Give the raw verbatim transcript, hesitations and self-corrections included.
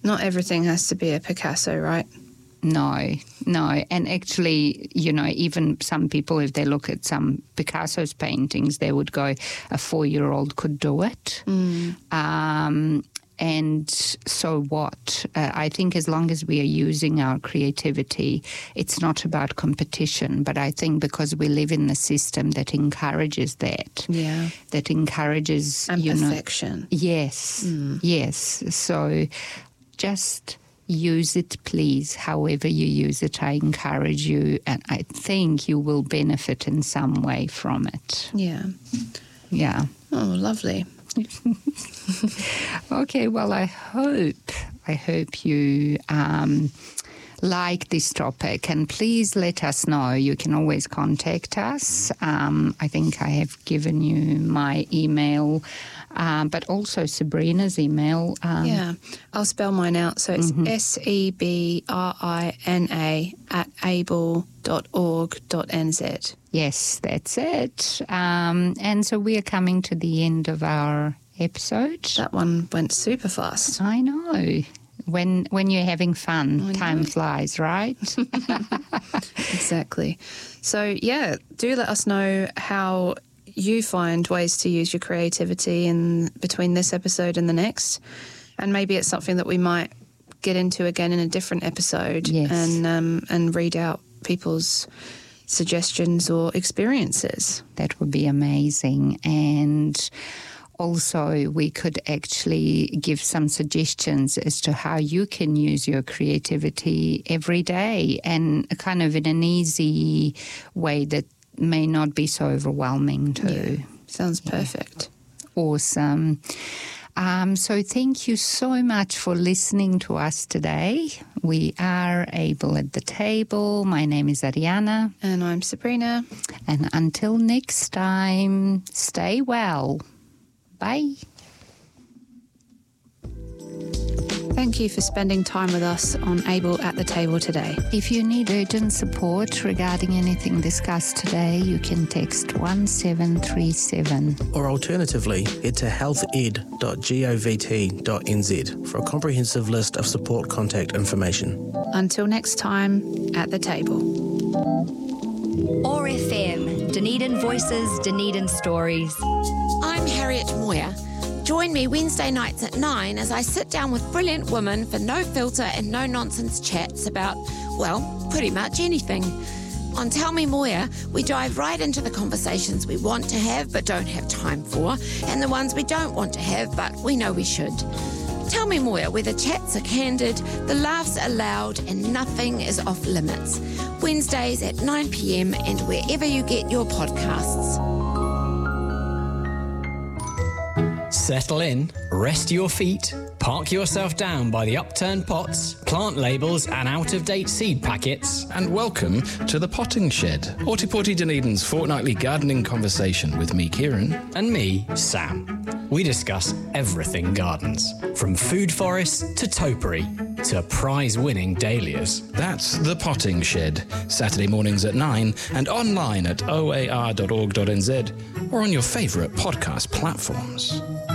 Not everything has to be a Picasso, right? No, no. And actually, you know, even some people, if they look at some Picasso's paintings, they would go, a four-year-old could do it. Mm. Um, and so what? Uh, I think as long as we are using our creativity, it's not about competition. But I think because we live in a system that encourages that, Yeah. that encourages, And you know, perfection. Yes, Mm. yes. So just use it, please, however you use it. I encourage you, and I think you will benefit in some way from it. Yeah. Yeah. Oh, lovely. Okay, well, I hope, I hope you um, like this topic, and please let us know. You can always contact us. Um, I think I have given you my email, um, but also Sabrina's email. Um, Yeah. I'll spell mine out. So it's Mhm. S E B R I N A at able dot org dot N Z. Yes, that's it. Um, and so we are coming to the end of our episode. That one went super fast. I know. When when you're having fun, I know. time flies, right? Exactly. So, yeah, do let us know how you find ways to use your creativity in between this episode and the next. And maybe it's something that we might get into again in a different episode. Yes. and um, and read out people's suggestions or experiences. That would be amazing. And also, we could actually give some suggestions as to how you can use your creativity every day, and kind of in an easy way that may not be so overwhelming too. Yeah. Sounds perfect. Awesome. Um, so thank you so much for listening to us today. We are Able at the Table. My name is Ariana. And I'm Sabrina. And until next time, stay well. Bye. Thank you for spending time with us on Able at the Table today. If you need urgent support regarding anything discussed today, you can text one seven three seven. Or alternatively, head to health ed dot govt dot n z for a comprehensive list of support contact information. Until next time, at the table. O A R F M, Dunedin Voices, Dunedin Stories. I'm Harriet Moyer. Join me Wednesday nights at nine as I sit down with brilliant women for no filter and no nonsense chats about, well, pretty much anything. On Tell Me Moya, we dive right into the conversations we want to have but don't have time for, and the ones we don't want to have but we know we should. Tell Me Moya, where the chats are candid, the laughs are loud, and nothing is off limits. Wednesdays at nine p.m. and wherever you get your podcasts. Settle in, rest your feet, park yourself down by the upturned pots, plant labels and out-of-date seed packets. And welcome to The Potting Shed, Ōtepoti Dunedin's fortnightly gardening conversation with me, Kieran. And me, Sam. We discuss everything gardens, from food forests to topiary to prize-winning dahlias. That's The Potting Shed, Saturday mornings at nine and online at o a r dot org dot n z or on your favourite podcast platforms.